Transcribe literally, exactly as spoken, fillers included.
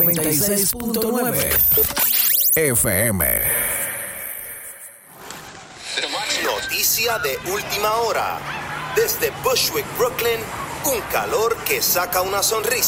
noventa y seis punto nueve F M. Noticia de última hora. Desde Bushwick, Brooklyn, un calor que saca una sonrisa.